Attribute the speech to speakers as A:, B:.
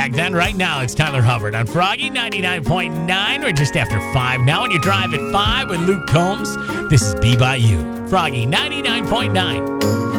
A: back then. Right now, it's Tyler Hubbard on Froggy 99.9. We're just after 5 now, and you drive at 5 with Luke Combs. This is Be By You. Froggy 99.9.